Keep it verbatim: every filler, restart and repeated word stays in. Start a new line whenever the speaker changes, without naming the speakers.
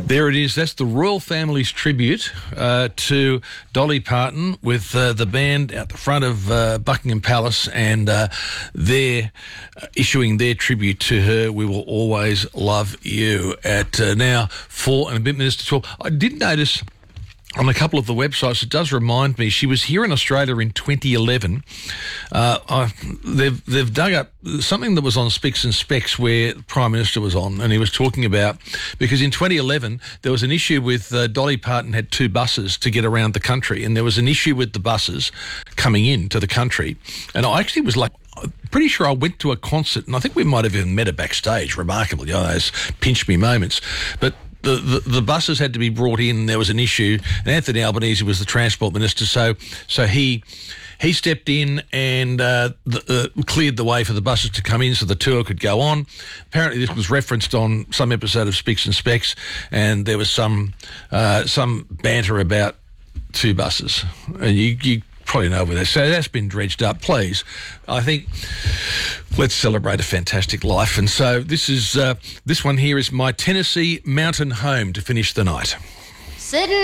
There it is. That's the Royal Family's tribute uh, to Dolly Parton with uh, the band out the front of uh, Buckingham Palace, and uh, they're uh, issuing their tribute to her. We will always love you at uh, now four and a bit minutes to twelve. I did notice on a couple of the websites, it does remind me, she was here in Australia in twenty eleven. Uh, I, they've, they've dug up something that was on Spicks and Specs where the Prime Minister was on, and he was talking about, because in twenty eleven, there was an issue with uh, Dolly Parton had two buses to get around the country, and there was an issue with the buses coming in to the country. And I actually was like, pretty sure I went to a concert, and I think we might have even met her backstage, remarkably, you know, those pinch me moments. But The, the, the buses had to be brought in. There was an issue, and Anthony Albanese was the Transport Minister, so so he he stepped in and uh, the, uh, cleared the way for the buses to come in so the tour could go on. Apparently this was referenced on some episode of Spicks and Specs, and there was some uh, some banter about two buses. And you, you probably know where that. So that's been dredged up. Please, I think, let's celebrate a fantastic life. And so this is uh, this one here is My Tennessee Mountain Home to finish the night.
Sitting